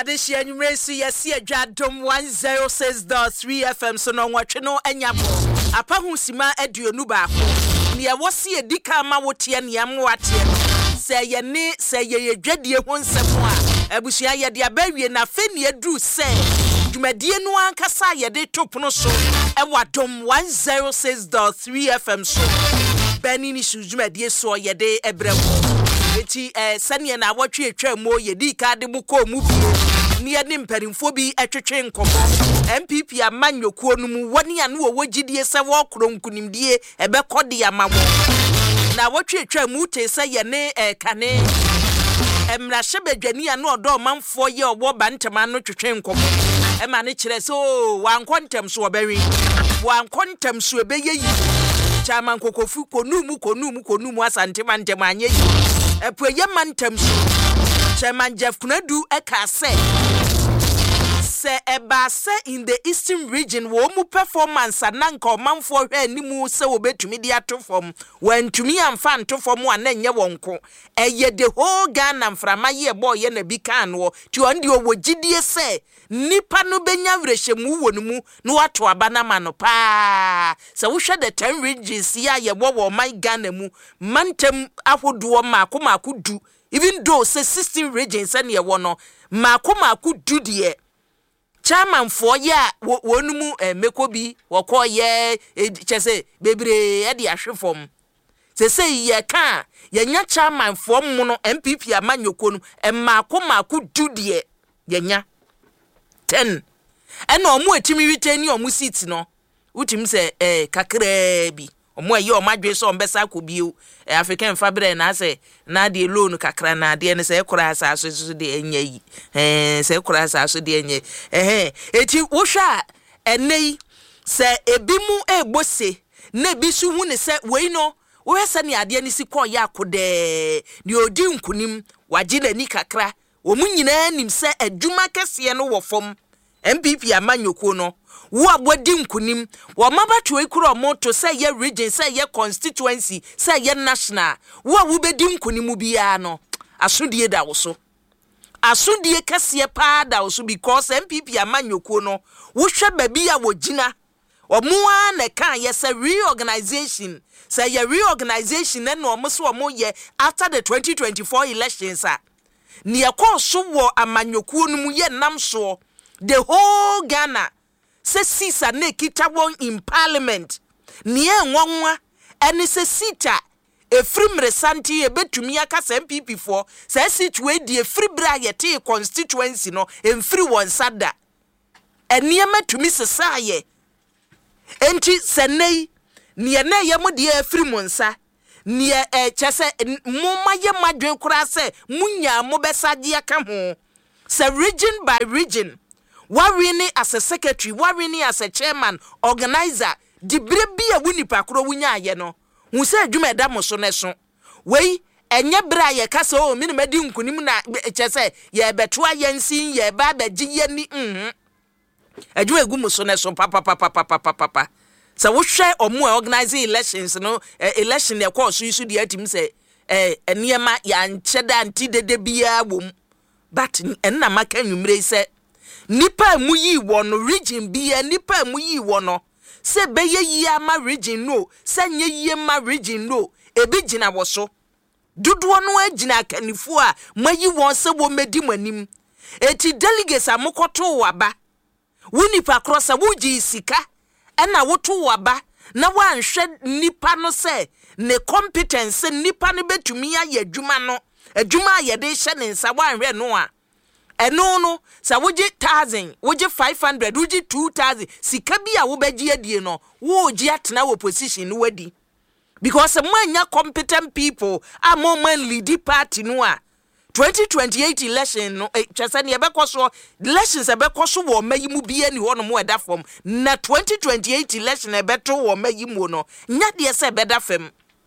Adeshi enyumresi yesi adwadom 106.3 FM so no nwatwe no anyabo. Apa hu sima aduonu baako. Ne wosi edika ma wote ne amwate. Se ye ne se ye dwadie ho nsɛm a abusua ye de abawie na fe ne aduru se dwumadie no ankasa ye de topono so ewadom 106.3 FM so. Bani ni dwumadie so ye de ebrɛwo. Eti sane na awotwe atwa mo ye di ka de bukɔ mu bi ne ne mpanimfo bi atwetwe nkɔmɔ MPP amanyokuo no mu woni ane wo wogidie se wo kronkunimdie ebekɔde amawo na awotwe atwa mu te se ye ne kane emrahye badwani ane ɔdɔ manfo ye ɔbɔ bantama no twetwe nkɔmɔ ma ne kyerɛ so wankɔntem so obɛwi wankɔntem so ebeyeyi chama nkokofu konumu asante mantem anye epuye mantem so chairman Jeff Kunadu eka se eba se in the eastern region wo mu performance ananka omanfo hwe animu se obetumi dia to form wantumi amfa nto form ananye wonko eye the whole Ghana mframa ye boy ye na bi kan wo ti on de wogidie se nipa no benya wrehemu wo mu no wato abana ma no pa se wo hwe the 10 regions ya ye wo my Ghana mu mantem ahodo mako du even though say 16 regions and ye wo no mako du de chairman for ya wonumu mekobi woko ye chese bebre e de ahwefom se ye ka ye nya chairman for mu no MPP amanyoko no mako du de ye nya 10 ena omu etimi witani omu seat no utim se kakra bi omu aye omadwe so ombesa kobio African fabre na se na de loan kakra na de ne se kura asaso so de enya yi se kura asaso de enya eti wo hwa enei se ebimu egbose na bisu hu ne se wei no wo hese ne ade ne si kɔ ya akode ne odi nkunim waje nani kakra wo mu nyina nim se adwuma kese no wo fom MPP amanyoko no wo abodi nkunim wo mabato ekuro moto se ye region se ye constituency se ye national wo bedi nkunim bia no asodie da wo so asodie kase pa da wo so because MPP amanyoko no wo hwe babi a wo gina omoa na kan ye se reorganization se ye reorganization na no mo so mo ye after the 2024 elections a ne ekoso wo amanyoko no mu ye nam so the whole Ghana se sisa ne kita won in parliament nie nwanwa ene se sita efrim resanti ebetumi aka se MPP for se situe die efri bra yete constituency no emfri won sada ene matumi sesaye enti senei nie na ye mo de efri monsa nie chese mumma ye madwen kura se munya mo besaje aka ho se region by region Warini as a secretary, warini as a chairman, organizer, di brebi a winipa kuro wunya ye no. Hu se adwuma da mo so ne so. Wei enye bra ye kase o mi ne medi nkunim na chese ye beto ayensin ye ba baji ye ni adwuma egu mo so ne so papa. Se wo hwe omo organize elections no election e course so di atim se eniema ya ncheda anti dede bia wom. But enna maka nwumre se nipa mu yi wono region bia nipa mu yi wono se beye yi ama region no se nye yi ma region no ebe gina wo so dodo no agina kanifo a mayi won se wo medi manim eti delegates amokoto waba wonipa cross a wuji sika na woto waba na wanhwe nipa no se ne competence nipa no betumi aye adwuma no adwuma aye de hye ne nsa wanhwe no a eno no sa woje 1000 woje 500 woje 2000 sika bia wo begie die no wo oji atena wo position no wadi because manya competent people man lead party no a 2028 election no chese ne ebekoso elections ebekoso wo mayimu bia ni ho no mo eda fam na 2028 election ebeto wo mayimu no nya de se beda fam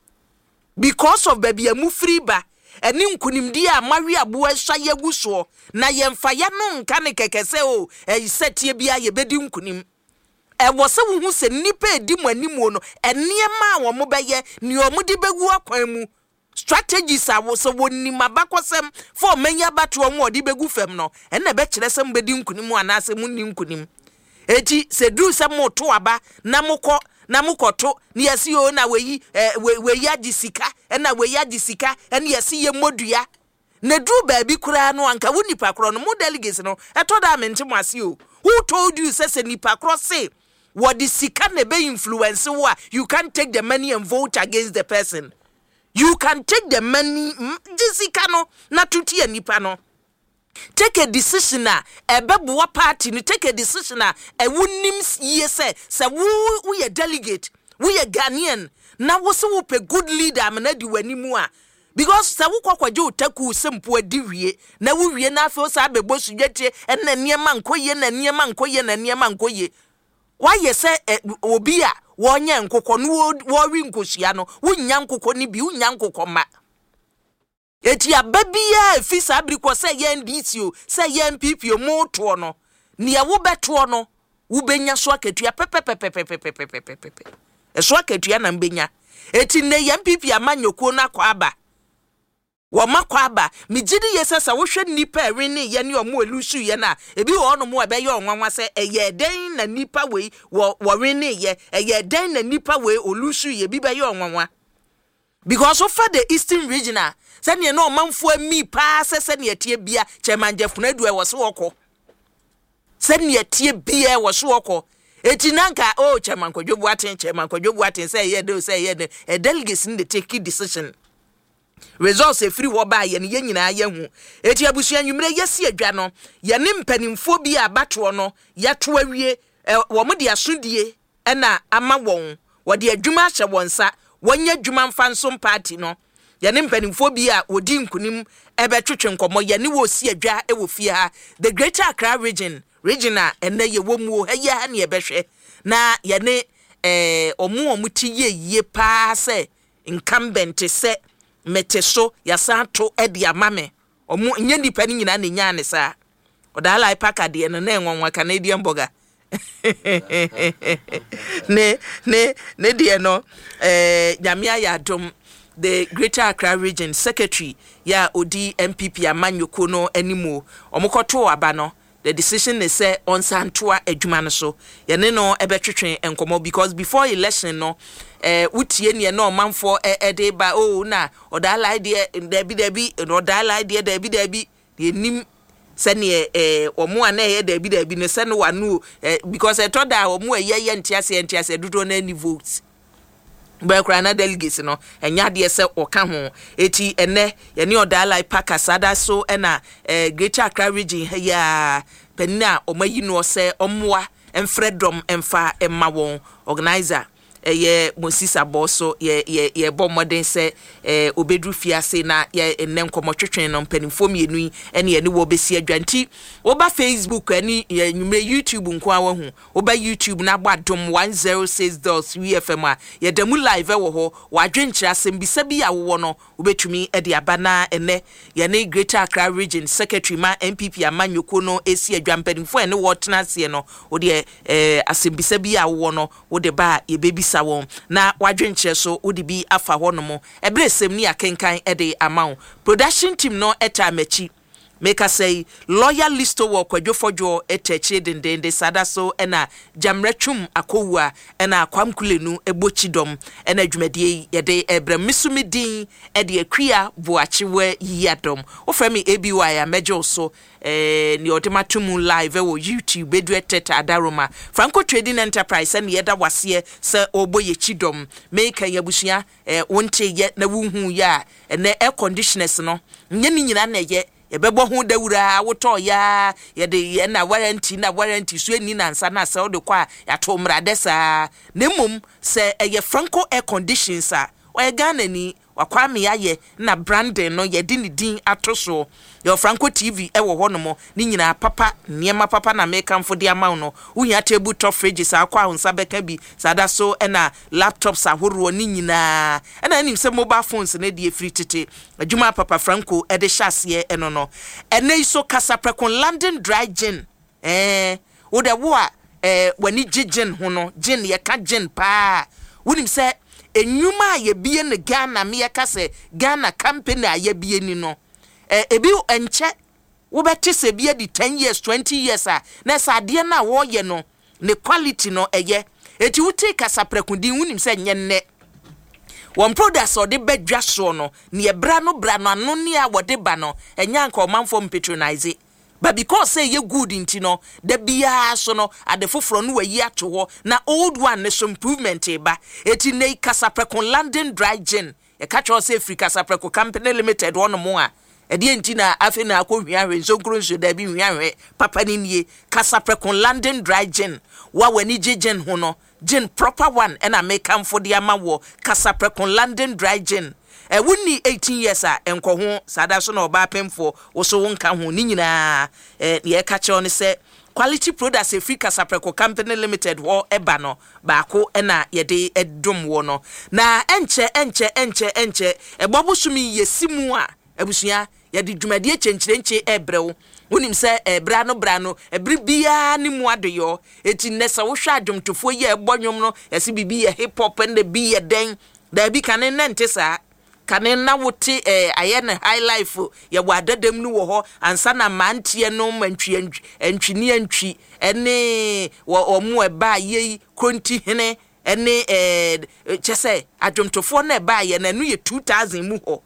because of baby amu free ba eni nkunimdi a mawi abo ahya yaguso na yemfa ya no nka ne kekese o setie bia ye bedi nkunim wo se wo hu se nipa edi mu animu no eniema wo mo beye ni o mo di begu akwan mu strategies a wo so woni mabakosem for manya bato mo odi begu fam no enne be kire sem bedi nkunim anase munni nkunim eti se du se mo to aba na mukoto ni yesi o na weyi weyi agisika na weyi agisika ene yesi ye modua na du baabi kura no anka wo nipa kro no mo delegates no eto da mente mo ase o who told you say nipa kro say what the sika na be influence wo you can't take the money and vote against the person. You can take the money jisika no na tuti nipa no. Take a decision na ebebuwa party ni take a decision na wunim ye say we a delegate, we a Ghanaian. Na wo se wo pe good leader amana di wanimu a because se wo kwakwaje otaku sempo adi wie na wo wie na afi o sa bebo sujete na niema nkoye na niema nkoye na niema nkoye. Why you say obi a wonye nkokọ no wo wi nkosia no wonya nkokọ ni bi wonya nkokọ ma eti ababia efisa abriko say ye NDC o say ye MPP o moto no ne wo beto no wo benya so akatua pepepepepepepepepepe eso akatua na mbenya eti ne ye MPP amanyoko na kwa aba wo makwa aba migidi yesesa wo hwe nipa ewini ye ne omo elusu ye na ebi wo no mo ebeye onwanwa se eye den na nipa we wo wini ye eye den na nipa we olusu ye bi beye onwanwa because of the Eastern region se ne no manfo ami pa se ne tie bia Chairman Jeff Nadu e wo se woko se ne tie bia wo se woko eti nanka oh Chairman Kwadwobu aten say ye do say ye a delegates in the take decision results e free wo ba ye ne nyina ye hu eti abusua nwumre yesi adwa no ye ne mpanimfo bi abato no yato awie wo mo de asodie na ama won wo de adwuma hye wonsa wonya adwuma mfanso party no ye ne mpanimfo bi a wodi nkunim ebetwetwe nkomo ye ne wo si adwa e wo fie ha the Greater Accra regional enne ye wo mu ha ye ha ne ebehwe na ye ne omuti ye pa se incumbent se meteso yasanto edi amame omu nye nipa ni nyina ne nya ne sa odala ipaka de no na enwonwa Canadian burger ne de no nyamia ya dom the Greater Accra Region Secretary ya odi MPP amanyoko no animo omokoto aba no the decision is say on santua adwuma no so ye ne no ebetwetwe enkomo because before election no utie ne no manfo de ba oh na odala idea debi odala idea debi de nim sene omo ana ye debi no sene wanu because I thought that omo ye ntiase dodo na any votes Bekra na delegates no enya de se oka ho eti ene ye ne odala ipakasada so na Greater Accra Region ya penina omayi no se omwa enfredom emfa emma won organizer ye Moses Aboso ye bɔ modern se obedru fiase na ye enenkomotwetwen no mpanimfo mienu ene ye ne wo besi adwanti oba Facebook ani nwumre YouTube nko awu oba YouTube na gbadom 106.3 FM a ye damu live wo ho wadwenkyira asem bisa bi awo no obetumi e de abana ene ye ne Greater Accra Region Secretary ma MPP amanyoko no esi adwampanimfo ene wo tena se no wo de asem bisa bi awo no wo de ba ye bebisa won na wadwenkyere so wo de bi afa ho no mo ebresem ni akenkan e de amount production team no eta machi make us say loyal listo wo kwadwofojo etachi dendende sada so ena jamretwum akowua ena akwamkulenu ebochidom ena adwumadie ye de ebramisumidin e de akua boachiwe yadom ofremi ABY a mejo so ni odematumu live wo YouTube edu eteta adaroma Franco Trading Enterprise and yeda wase se oboye chidom make yabusia wonte ye na wuhu ya ene air conditioners no nye ni nyina na ye ebebo hu dawura woto ya ye de na warranty so ni na nsa na se o de kwa ya to mradesa nemum se ye Franco air conditions a o Ghana ni wakwame yaye na branding no ye di ni din atoso yo Franco TV ewo ho no mo ni nyina papa niema papa na make mfo de amount no unya table top fridges akwa hunsa beka bi sada so na laptops ahoro ni nyina na anim se mobile phones na de free tete adwuma papa Franco e de hyase eno no ene iso kasa prekon London dry gin wo de wo a wani gin ho no gin ye ka gin pa wonim se enyuma ye bie ne Ghana me yeka se Ghana company aye bie ni no ebi enche wo beti se bie di 10 years 20 years na sa de na wo ye no ne quality no eye eti wuti kasaprekudin wunim se nyenne one products or the bedra so no ne bra no ano ne a wode ba no enya nka omanfo patronize but because say ye good inti no the bia so no ade foforo no wayi ato ho na old one ne so improvement eba eti nei Kasaprekon London Dry Gin e ka cho say free Kasaprekon Company Limited one mo a ede enti na afi na akohwiahwe nsonkro nso da bi hwiahwe papa ni nie Kasaprekon London Dry Gin wa wani gin ho no gin proper one and I make am for the amawo Kasaprekon London Dry Gin wunni 18 years enko ho sada so na oba pemfo wo so wonka ho ni nyina ye ka che on say quality products e free Kasaprekon Company Limited wo eba no baako na ye de edom wo no na enche ebobosumi yesimu a abusua ye de dwumade chenchirenche ebrew wonim se bra no ebri bia ni mu adoyo eti nesa wo hwa adwomtofo ye ebonwom no yesi bibi ye hip hop and bi ye den da bi kan nente sa kan na wote aye ne high life ye wadadam nu wo ho ansa na mantie no mantwi antwi ene wo mu eba ye konti hene ene chese adwomtofo na eba ye na nu ye 2000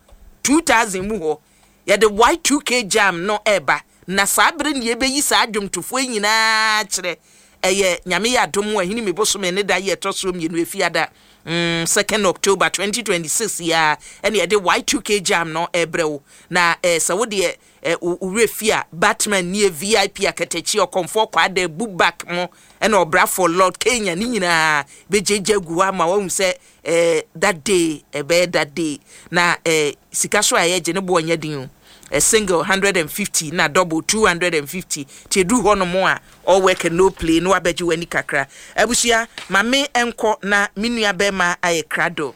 mu ho ye the Y2K jam no eba na sabre ne ebeyi sa adwomtofo nyina kire eye nyame ya dom wa hini mebosome ne da ye toso mienu efiada 2nd October 2026 ya ene de Y2K jam no ebrew na se wo de urefia Batman nie VIP akatechi okomfo kwa da book back mo ene obra for Lord Kenya ni nyina bejeje guwa ma wo se that day that day na sikaso ayeje ne bo nya din a single 150 na double 250 te du hono mo a all work and no play no abeji wani kakra abusia mame enko na minua be ma aye krado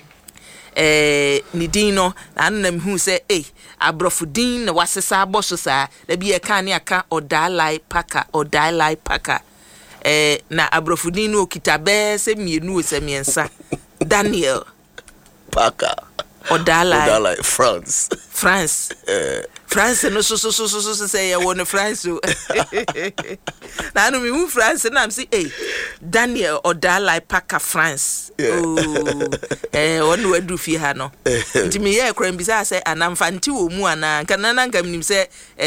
ni din no anam hu se abrofudin na wasesa aboso sa da bi e kan ne aka odalai paka na abrofudin no kitabe se mienu se miensa Daniel Paka Odalai France France no so say you want France so na no me France na am say Daniel Odalai Paka France one wadu fi ha no nti me ye kran bi say anamfanti wo mu ana kanana ngam nim say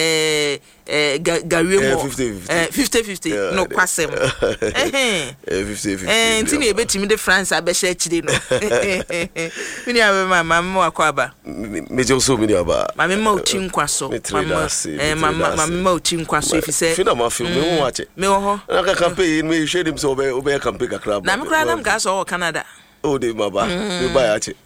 gawemo 50-50 no kwasem 50-50 nti ne betimi de France abehye akire no mini abe mama akwaba me je so mini aba mama ma uchi nkwaso mama ma uchi nkwaso if say fina ma film me wo wache me wo ho na ka campaign me share dem so obe campaign kakra na me kra nam ga so Canada o de maba me ba ya che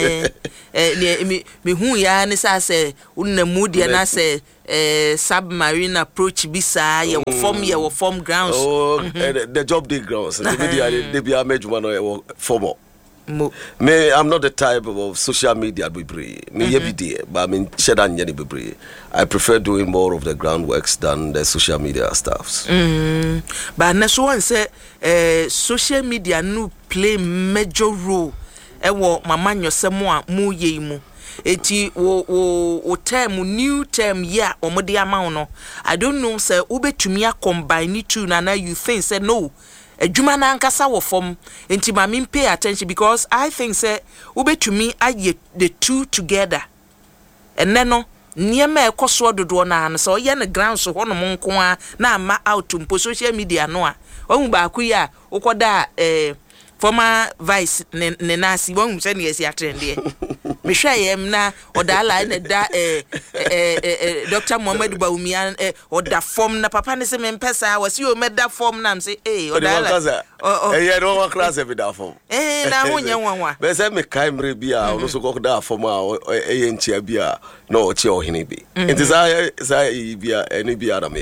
me hu ya ne sa se unnamu de na se submarine approach bisa ye wo form grounds the job dey grounds they be amejuma no formal me I'm not the type of social media bebre me yebide but I mean shedan nyani bebre I prefer doing more of the groundworks than the social media stuffs but na so one say social media no play major role ewo mama nyosemo a mu ye mu eti wo term new term ya omode ama no I don't know say ubetumi combine two na you think say no adwuma na ankasa wo fom enti ma me pay attention because I think say ubetumi aye the two together no niema ekoso dodo na so ye ne ground so hono monko a na ama out mpo social media no a ohu ba ku ya ukoda former vice ne nasi won se ne yesi atrende me hwa yem na odala na da Dr. Muhammad Bawumia oda form na papa ne se me mpesa wasi o meda form na mse odala ye no one class every da form na honye nwanwa be se me kai mre bia ono so ko da form a ye nchia bia na o che ohene bi enti sa bia eni bia na me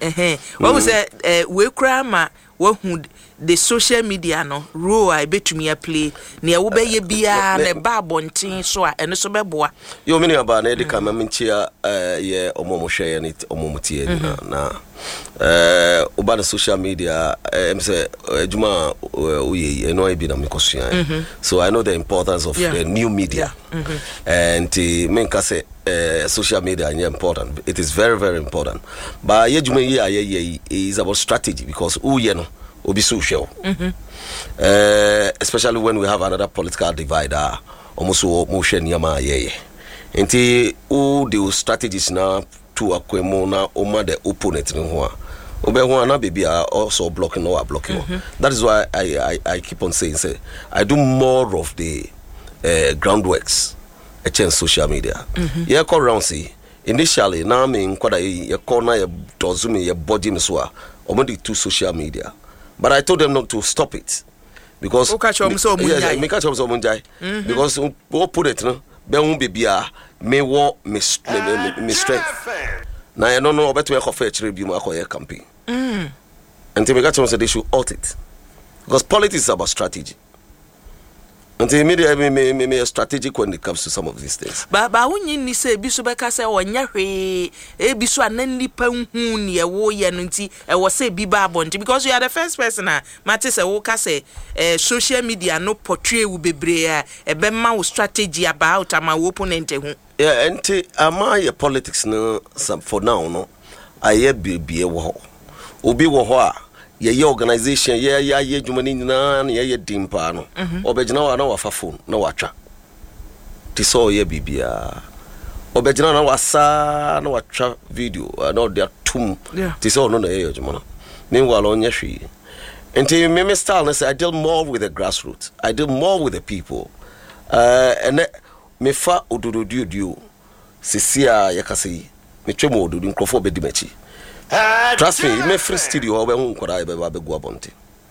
What was we cry who the social media no role I bet to me a play near Ubey Bia and a barbontin so and so beboa. You mean about Eddie Kamaminchia, Omomo and it Omomuti na about the social media, say Juma we know been a Mikosia. So I know the importance of the new media. And Menka say social media is important. It is very, very important. But Yejuma is about strategy because you know will be social. Especially when we have another political divider, almost motion yama ye. Inti who the strategies now to akwemo na oma the opponent ni hoa. Obe na baby are also blocking or blocking. That is why I keep on saying say I do more of the groundworks against social media. Yeah, call round see. Initially, now me inquire your corner your dozumi your body miswa omodi to social media. But I told them not to stop it because because we put it no be won baby me wo me strength. Now I don't know about to offer bi mo akoye campaign. Until me catch them say they should halt it. Because politics is about strategy. Until media me strategic when it comes to some of these things. But when you say bisu beka say onya hwe e bisu anani pa hu ne wo ye no nti e wo say bi ba bonti because you are the first person mate say wo ka say social media no portray wo bebre e be ma wo strategy about ama wo opponent hu. Yeah, enti ama your politics no for now no aye bibie wo obi wo ho a ye organization ye jumani na ye dimpa no obegina wa na wa fa phone na wa twa ti so ye bibia obegina na wa sa na wa twa video na dia tum ti so no na ye jumana meanwhile onye hwe until me style na say I deal more with the grassroots, I deal more with the people and me fa odododio sisia yakase me twemo ododo nkrofo be dimachi. Trust me, me free studio obe hu nkora ebe ba begu abonte.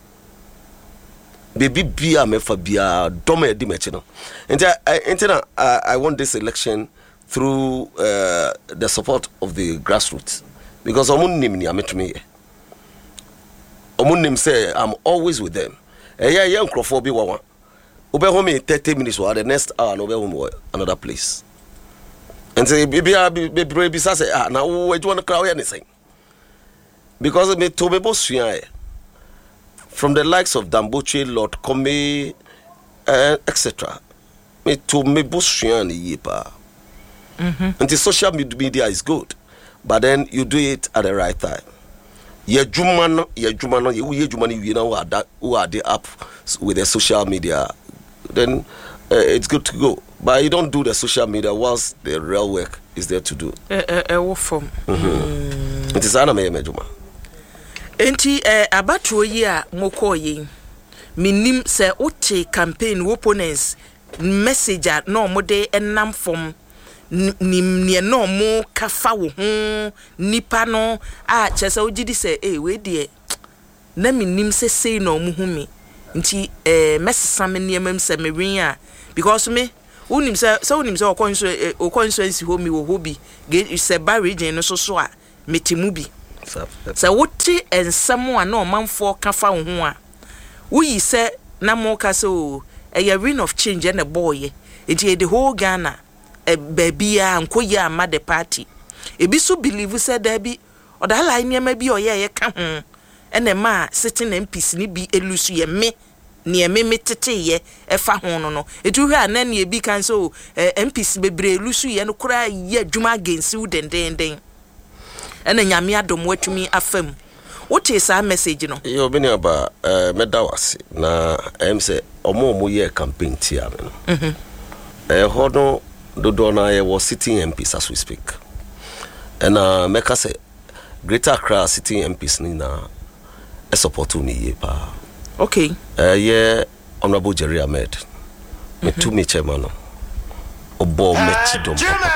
Baby bia me fa bia dom e di mechi no. Enti I want this election through the support of the grassroots because omunnim ni ametumi ye. Omunnim say I'm always with them. Yeah nkrofo bi wawa. Obe hu me 30 minutes or the next hour no be hu another place. And say bibia be say na wo eju na kra wo anything. Because me to me bosuya from the likes of Damboche, Lord Kome, etc. Me to me bosuya ni yepa. And the social media is good, but then you do it at the right time. Ye jumano, you know who are the up with the social media, then it's good to go. But you don't do the social media whilst the real work is there to do. It is aname mejuma. Enti abatuo yi a mokoye minim se ote campaign opponents message no mode enam form nim ne no mo kafa wo ho nipa no a chese ogidi se we de na minim se sei no mo hu mi nti mesesa me niamam se me wen a because me unim se okonso ensi ho mi wo hobi ge se ba region no so a metimu bi se wote ensam a no manfo kafa ho a wuyi se na mo ka so a reign of change and a boy enti the whole Ghana baby nkoya ama the party ebi so believe said there be odala niam bi oye ka ho ene ma sitting MPs ni bi elusu ye me ne me tete ye efa ho no etu hwe anan ne bi kan so MPs bebre elusu ye no kura ye adwuma against u den ene nyame adom watumi afam wote sa message no yo bini aba medawase na say omo ye campaign tia me no hono dodo na ye was sitting MPs as we speak and meka say Greater Accra sitting MPs ni na support ni ye pa okay yeah Honorable Jerry Ahmed me to me chairman no obo mechi dom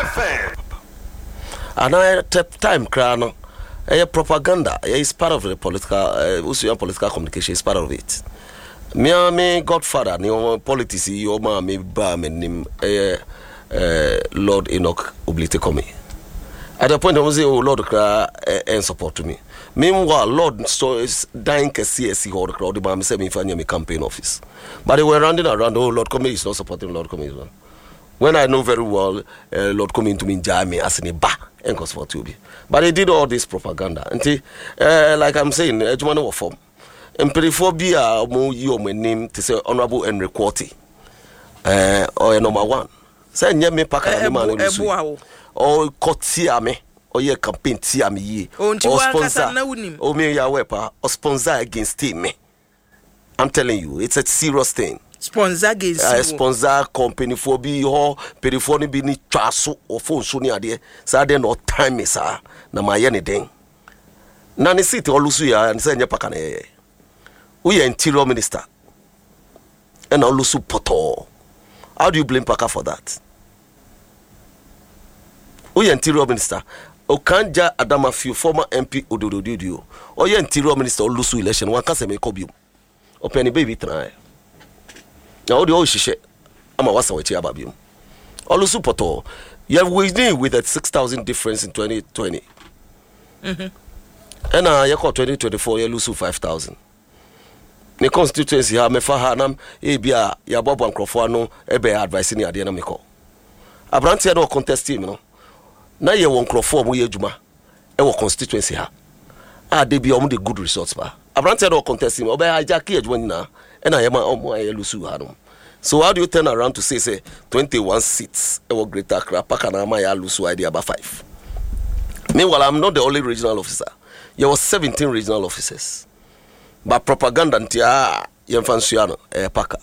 and at time kra no propaganda is part of the political political communication is part of it. Me godfather ni politics yo ma me ba me nim Lord Enoch Oblite Komi At the point I was saying, oh Lord, and support to me. Meanwhile, Lord, so is dying CSC or the crowd, the man said me find me campaign office. But they were running around, oh Lord Comey is not supporting Lord Comey. When I know very well, Lord Comey to me me as in a bar and cause for to be. But they did all this propaganda. And like I'm saying, Ejumano form. And periphobia mo you my name to say Honorable Henry Quarty. Or number one. Say me paka man or kotia me or ye campaign tia me ye or sponsor or me ya wepa or sponsor against me. I'm telling you, it's a serious thing. Sponsor against sponsor company for be or periphony be ni traso or phone suni ade sa de no time is na my anything. Nani city or lusuya and say pakane. We are interior minister and Olusu Poto. How do you blame Paka for that? We interior minister Okanja Adamafiu, former MP Odododio. Or your interior minister Olusu election, one can say make up you. Open baby try. Now the old shit. I'm a wasa with you about you. Olusu Poto. You have winning with a 6,000 difference in 2020. And you call 2024, you lose 5,000. The constituency ha me fa ha nam e bia ya bobo ankrofo no e be advice ni ade na me call. Abrantia no contest team no. Na ye won krofo mo ye adwuma e wo constituency ha a de bia omo de good results ba abrante do contest me obe hijack adwuma ni na e na ye ma omo aye lusu ha no. So how do you turn around to say 21 seats e wo Greater Accra paka na ma ya lusu idea about 5. Meanwhile, I'm not the only regional officer. There were 17 regional officers, but propaganda ntia ye mfansuano paka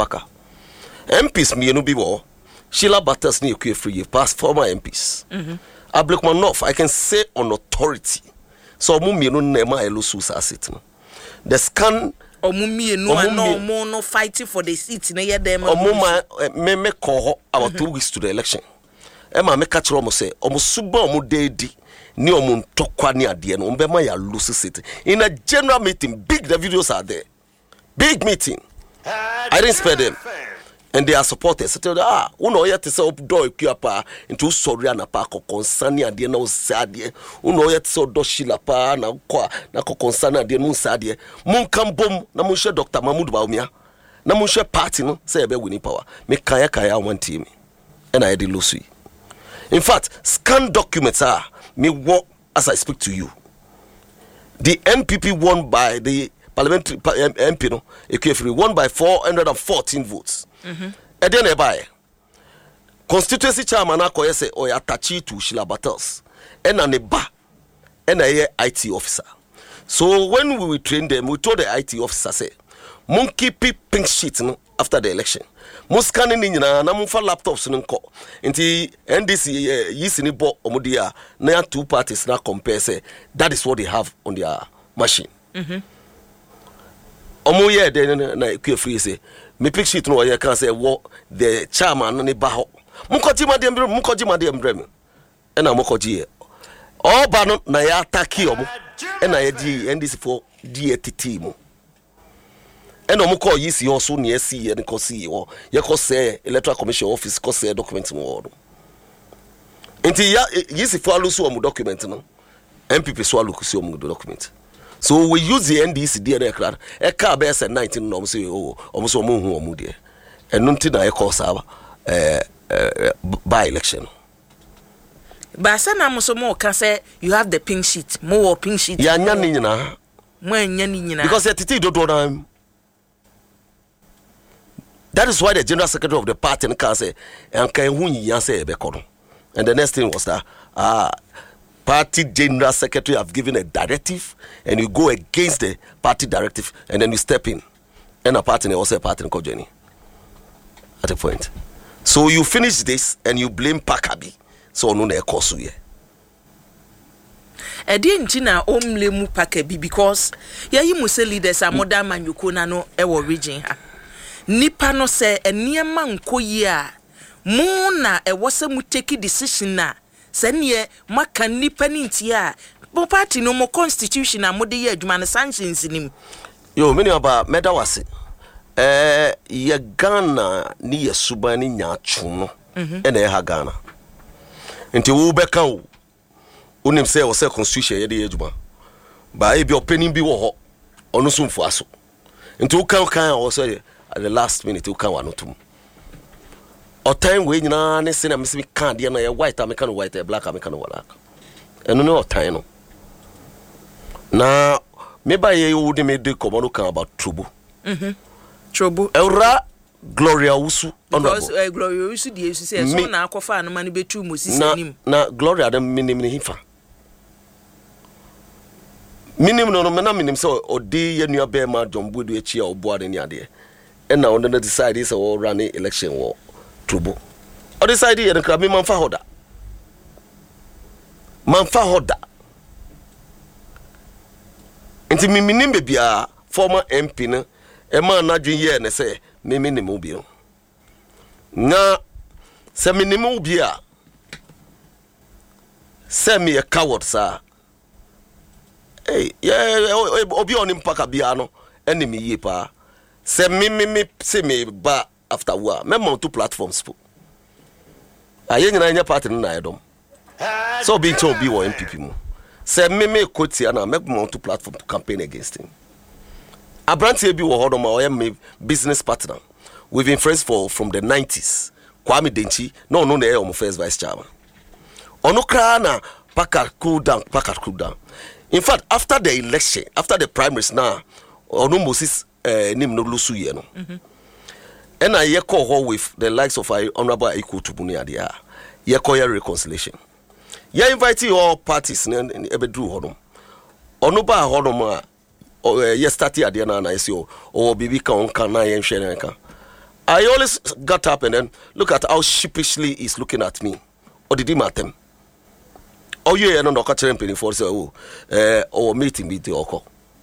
MPs me no bi wo Sheila Batters ni ekwe free past former MPs. Ablekman North, I can say on authority. So mumienu na ema elusu sa seat no. The scan omumienu no fighting for the seat na ye dem. Omuma me call our 2 weeks to the election. Ema me catch omo say omo suba omo dedi ni omo ntokwa ni ade no mbema ya lose seat. In a general meeting, the videos are there. Big meeting. I didn't spare them. And they are supporters. So uno yet say up door pa into sorry na pa ko concern ade na usade. Uno yet so do shila pa na kwa na ko concern ade no usade. Mun kan bom na mun hwe Dr. Mahmoud Bawumia. Na mun hwe party no say be winning power. Me kaya one team. And I did lose. In fact, scan documents are me work as I speak to you. The MPP won by the parliamentary MP no Ekefri won by 414 votes. And then by constituency chairman akoye say oyatachi to Sheila Battles and an eba and a IT officer. So when we train them, we told the IT officer say monkey pink sheet no after the election. Mo scanning ni na mo fa laptops no nko. Nti NDC yisini bo omodia na 2 parties na compare say that is what they have on their machine. Omo ye de na Ekefri say me pick sheet no ye can say what the chairman ne ba ho. Mukoji madem brem. E na mukoji e. O ba no na ya attack omo. E na ye di NDC for DATT mo. E no muko yisi yo so ne esi ye ko si yo. Ye ko say electoral commission office ko say document mo. Enti ya yisi for alusu omo document no. MPP so aluku si omo document. So we use the NDC there crowd. E ka be say 19 no say oh omo hu omo there. And nunti na e ko saba by election. But say na mo so mo ka say you have the pink sheet. Mo pink sheet. Ya nya ni nyina. Mo nya ni nyina. Because etiti do na. That is why the general secretary of the party can say and can hu yin say e be kono. And the next thing was that party general secretary have given a directive and you go against the party directive and then you step in. And a party also a party called Jenny. At a point. So you finish this and you blame Pakabi. So no na kosu ye. Edi ntina omle mu Pakabi because ya yi mu say leaders are modern man yukona no e wo region ha. Nipa no se eniema nkoyi a mu na e wo se mu take decision na se ne maka nipa ni ntia bo party no mo constitution a mo de ye adwuma na sanctions nim. Yo many about meda wase. Ye Ghana ni ye suba ni nya atwo no. E na ye ha Ghana. Nti wo beka wo Unim say o say constitution ye dey adwuma. Ba e bi opening bi wo ho. Ono so mfo aso. Nti wo kan o say at the last minute wo kan wa no tum. O time we nyina ne se na me se kan de na ye white am kan white black am kan black. Eno no o time no. Na me ba ye wo de me de komodo kan about trouble. Trouble. Eura Gloria Usu because Gloria Usu dey say so na akofa no man betu Moses anim. Na Gloria dem minim ne hifa. Minim no me na minim so odi ye nua be ma Jombo do echi a obo ade ni ade. E na on dey decide say we run election war trouble. O decide ye nkra me manfa hoda. Manfa hoda. Enti minim be bia former MP no e ma na dwen ye ne say me minim obi no. Na se minim obi a se me a coward sa. Hey, yeah, obi on impaka bia no enemy ye pa. Se me se me ba after war. Me mount two platforms po. Aye nyina nya party no na edom. So be to be wo MPP mu. Se me quote na me mount two platform to campaign against him. Abranti bi wo hodom a o me business partner. We've been friends from the 90s. Kwame Denchi, no na e o first vice chairman. Ono kra na Packard cool down. In fact, after the election, after the primaries now, ono Moses nim no lusu ye no. And I ye call with the likes of Honorable Aiko Tubuni adia. Ye call your reconciliation. Ye invite all parties ebedru hodom. Ono ba hodom ye start adia na ICO or bibi kan na ye nhwe kan. I always got up and then look at how sheepishly he's looking at me. Or did he matter? Oh yeah, no penny for or meeting with the oko.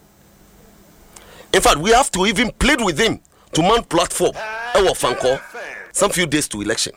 In fact, we have to even plead with him to mount platform our fanko some few days to election.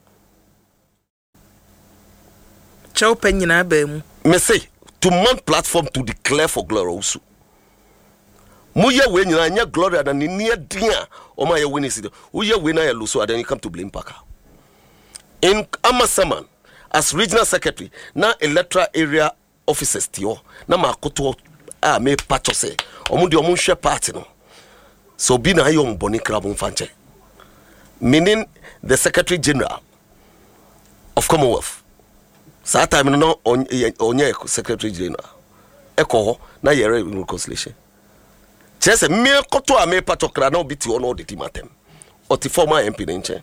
Chow penyina bemu. Me say to mount platform to declare for Gloria Usu. Muye we nyina nya Gloria na ni dia o ma ye win is uye we na ye luso then you come to blame Paka. In Amasaman as regional secretary na electoral area officers tio na makoto a me patcho say omo de omo hwe party no so bi na ayo mboni krabon fanche meaning the secretary general of Commonwealth sa time no onye secretary general eko na yere reconciliation chese me koto a me patcho kra na obiti ono de timatem oti former MP nche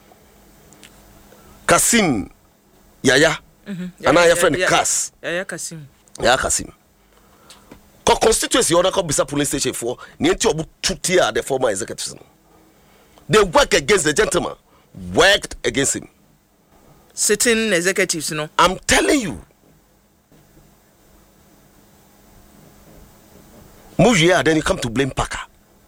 Kasim Yaya, and I have friend Kas. Yaya Kasim. Constituency on a Bisa police station for near to Tutia, the former executives. They work against the gentleman, worked against him. Sitting executives, no. I'm telling you. Mujia, then you come to blame Paka.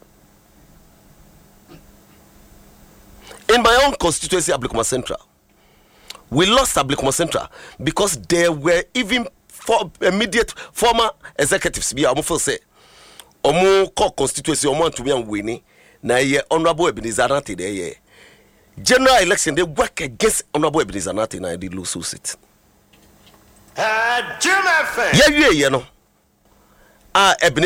In my own constituency, Ablikuma Central. We lost Ablikuma Central because there were even immediate former executives. Be amu say, omu ko constituency omu antumi anwini na ye Honorable Ebenezer Nate there ye. General election they work against Honorable Ebenezer Nate na they lose seat. Jim FM. Yeah, no. Ebenezer